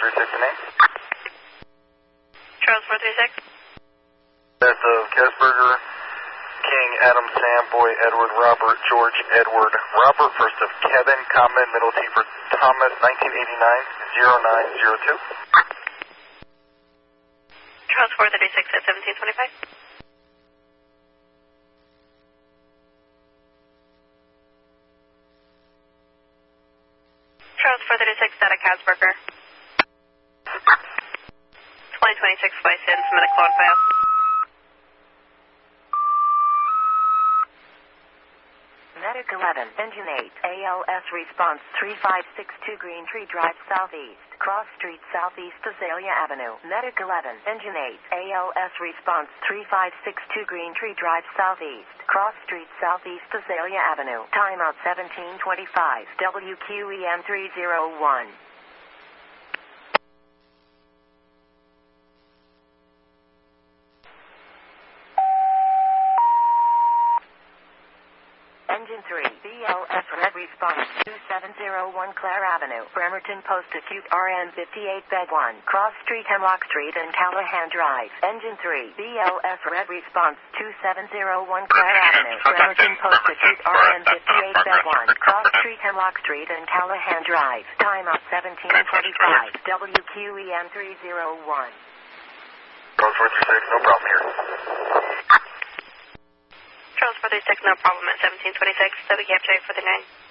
436, the name? Charles 436. That's of Casburger, King, Adam, Sam, Boy, Edward, Robert, George, Edward, Robert, first of Kevin, comma, middle T for Thomas, 1989-0902. Charles 436 at 1725. Charles 436 at a Casburger. 2026 flight in, submit a code file. Medic 11, Engine 8, ALS response 3562 Green Tree Drive Southeast, Cross Street Southeast Azalea Avenue. Medic 11, Engine 8, ALS response 3562 Green Tree Drive Southeast, Cross Street Southeast Azalea Avenue. Timeout 1725, WQEM 301. Engine 3, BLS Red Response 2701 Clare Avenue, Bremerton Post Acute RN 58 Bed 1, Cross Street Hemlock Street and Callahan Drive. Engine 3, BLS Red Response 2701 Clare Avenue, Bremerton Post Acute RN 58 Bed 1, Cross Street Hemlock Street and Callahan Drive. Timeout 1725, WQEM 301. Charles 436, no problem here. Charles 436, no problem at 1726. WKFJ 439.